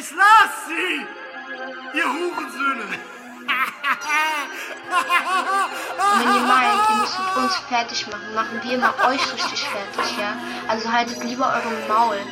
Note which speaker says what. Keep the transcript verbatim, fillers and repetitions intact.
Speaker 1: Ich lass sie! Ihr Hurensöhne!
Speaker 2: Wenn ihr meint, ihr müsstet uns fertig machen, machen wir mal euch richtig fertig, ja? Also haltet lieber euren Maul.